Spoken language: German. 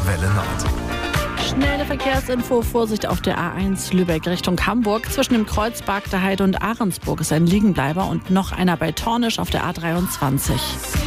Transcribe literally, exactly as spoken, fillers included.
Welle Nord. Schnelle Verkehrsinfo, Vorsicht auf der A eins Lübeck Richtung Hamburg. Zwischen dem Kreuz Bargter Heide und Ahrensburg ist ein Liegenbleiber und noch einer bei Tornisch auf der A dreiundzwanzig.